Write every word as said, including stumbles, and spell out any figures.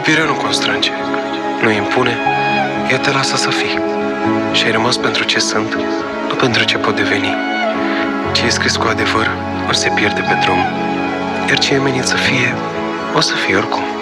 Iubirea nu constrânge, nu impune, ea te lasă să fii. Și ai rămas pentru ce sunt, nu pentru ce pot deveni. Ce e scris cu adevăr, o se pierde pe drum, iar ce e menit să fie, o să fie oricum.